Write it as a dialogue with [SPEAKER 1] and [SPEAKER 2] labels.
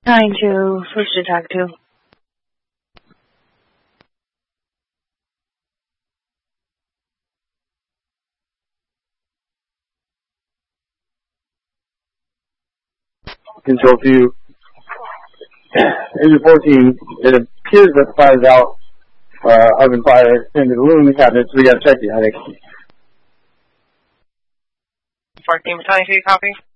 [SPEAKER 1] 9-2, first detective.
[SPEAKER 2] Control 2. Agent 14, it appears that the fire's out, open fire in the room cabinets. We gotta check the attic.
[SPEAKER 3] 14 Battalion, 2, copy.